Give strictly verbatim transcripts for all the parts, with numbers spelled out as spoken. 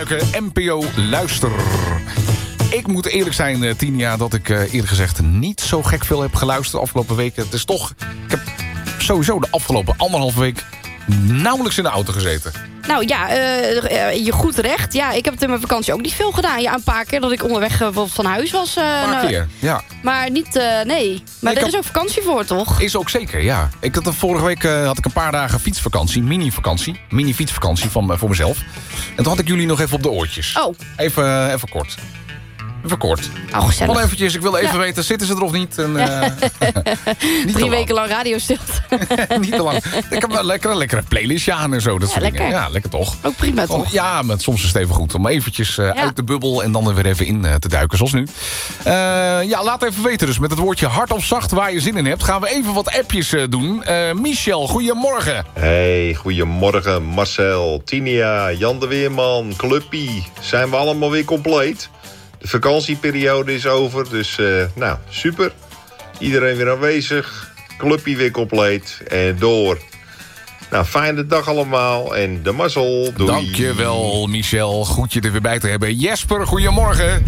N P O Luister. Ik moet eerlijk zijn, uh, Tinia, dat ik uh, eerlijk gezegd niet zo gek veel heb geluisterd de afgelopen weken. Het is toch, ik heb sowieso de afgelopen anderhalve week nauwelijks in de auto gezeten. Nou ja, uh, je goed recht. Ja, ik heb het in mijn vakantie ook niet veel gedaan. Ja, een paar keer dat ik onderweg uh, van huis was. Uh, een paar nou, keer, ja. Maar niet, uh, nee. Maar nee, er is ook vakantie voor, toch? Is ook zeker, ja. Ik had, vorige week uh, had ik een paar dagen fietsvakantie, mini-vakantie. Mini-fietsvakantie van, uh, voor mezelf. En toen had ik jullie nog even op de oortjes. Oh. Even, uh, even kort. Even kort. Oh, gezellig. Wel eventjes, ik wil even ja. weten, zitten ze er of niet? En, uh, niet Drie weken lang radiostilte. Niet te lang. Ik heb wel lekker, een lekkere playlistje aan en zo. Dat ja, soort lekker. dingen. Ja, lekker toch? Ook prima toch? Ja, maar soms is het even goed om eventjes uh, ja. uit de bubbel en dan er weer even in uh, te duiken, zoals nu. Uh, ja, laat even weten dus met het woordje hard of zacht waar je zin in hebt. Gaan we even wat appjes uh, doen. Uh, Michel, goedemorgen. Hey, goedemorgen Marcel, Tinia, Jan de Weerman, Cluppie. Zijn we allemaal weer compleet? De vakantieperiode is over, dus uh, nou, super. Iedereen weer aanwezig, clubje weer compleet en door. Nou, fijne dag allemaal en de mazzel. Doei. Dankjewel, Michel. Goed je er weer bij te hebben. Jesper, goedemorgen.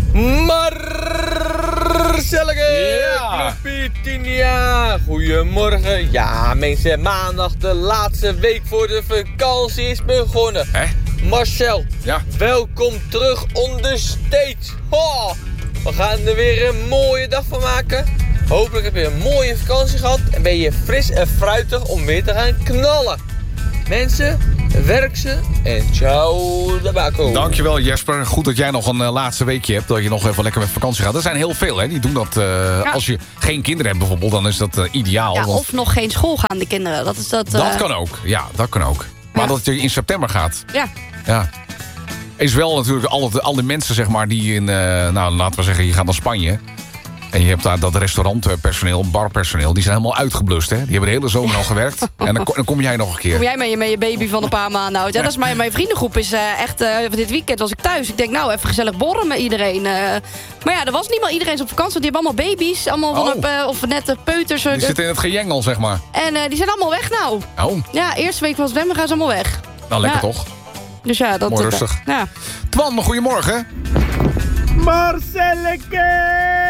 Marcellige, ja. Clubie, Tinia, goedemorgen. Ja, mensen, maandag de laatste week voor de vakantie is begonnen. Hè? Marcel, ja. welkom terug on the stage. Oh, we gaan er weer een mooie dag van maken. Hopelijk heb je een mooie vakantie gehad en ben je fris en fruitig om weer te gaan knallen. Mensen, werk ze en ciao de bako. Dankjewel Jesper. Goed dat jij nog een uh, laatste weekje hebt. Dat je nog even lekker met vakantie gaat. Er zijn heel veel hè. Die doen dat uh, ja. Als je geen kinderen hebt bijvoorbeeld. Dan is dat uh, ideaal. Ja, want... Of nog geen schoolgaande kinderen. Dat, is dat, uh... dat kan ook. Ja, dat kan ook. Maar ja. dat je in september gaat. Ja. Ja. Is wel natuurlijk al, het, al die mensen zeg maar die in... Uh, nou laten we zeggen je gaat naar Spanje. En je hebt daar dat restaurantpersoneel, barpersoneel. Die zijn helemaal uitgeblust, hè. Die hebben de hele zomer al gewerkt. En dan, dan kom jij nog een keer. Kom jij met je, met je baby van een paar maanden oud. Ja, dat is mijn, mijn vriendengroep is uh, echt... Uh, dit weekend was ik thuis. Ik denk, nou, even gezellig borren met iedereen. Uh, maar ja, er was niemand. Iedereen is op vakantie. Want die hebben allemaal baby's. Allemaal van oh. op, uh, of net uh, peuters. Die zitten in het gejengel, zeg maar. En uh, die zijn allemaal weg nou. Oh. Ja, eerste week van september gaan ze allemaal weg. Nou, lekker ja. toch? Dus ja, dat... Mooi rustig. Uh, ja. Twan, goedemorgen. Marcelleke!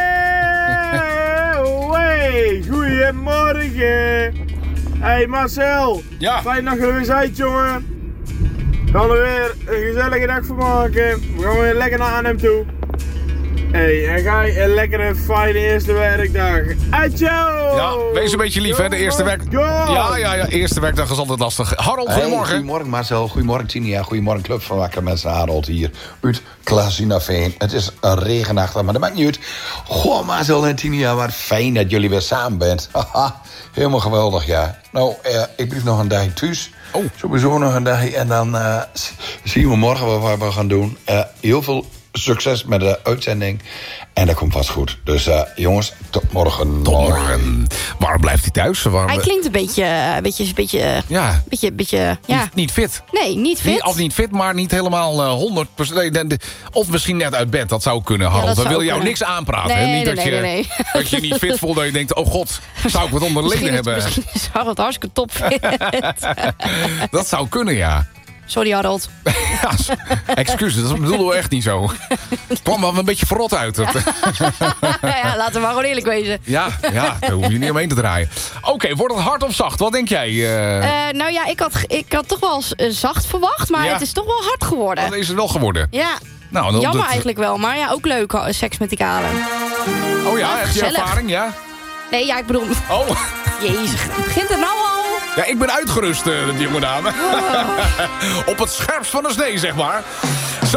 Hey, goedemorgen. Hey Marcel. Ja. Fijn dat je er weer bent, jongen. We gaan er weer een gezellige dag van maken. We gaan weer lekker naar Arnhem toe. Hey, en ga je een lekkere, fijne eerste werkdag. Atjo! Ja, wees een beetje lief, hè, de eerste werk... Ja, ja, ja, eerste werkdag is altijd lastig. Harold, goedemorgen. Hey, goedemorgen Marcel, goedemorgen Tinia, goedemorgen Club van Wakker Mensen. Harold hier uit Klazinaveen. Het is een regenachtig, maar dat maakt niet uit. Goh, Marcel en Tinia, wat fijn dat jullie weer samen bent. Haha, helemaal geweldig, ja. Nou, eh, ik blijf nog een dag thuis. Oh. Sowieso nog een dag. En dan uh, zien we morgen wat we gaan doen. Uh, heel veel succes met de uitzending. En dat komt vast goed. Dus uh, jongens, tot morgen. Tot morgen. Waarom blijft hij thuis? Waarom... Hij klinkt een beetje... Een beetje, een beetje, ja. beetje, beetje ja. Niet, niet fit. Nee, niet fit. Niet, of niet fit, maar niet helemaal uh, honderd procent. Of misschien net uit bed. Dat zou kunnen, Harold. Ja, We willen jou kunnen. niks aanpraten. Nee, hè? Niet nee, dat, nee, je, nee, nee. dat je niet fit voelt. Dat je denkt, oh god, zou ik wat onder de leden hebben? Misschien is Harold hartstikke topfit. Dat zou kunnen, ja. Sorry, Harold. Ja, excuses, dat bedoelen we echt niet zo. Het kwam wel een beetje verrot uit. Ja, laten we maar gewoon eerlijk wezen. Ja, ja, daar hoef je niet omheen te draaien. Oké, okay, wordt het hard of zacht? Wat denk jij? Uh... Uh, nou ja, ik had, ik had toch wel uh, zacht verwacht, maar ja. Het is toch wel hard geworden. Wat is het wel geworden? Ja, nou, dan jammer dat... eigenlijk wel. Maar ja, ook leuk, seks met die kalen. Oh ja, ja heb je ervaring, ja? Nee, ja, ik bedoel... Oh. Jezus, begint het nou al? Ja, ik ben uitgerust, uh, die jonge dame. Oh. Op het scherpst van de snee, zeg maar.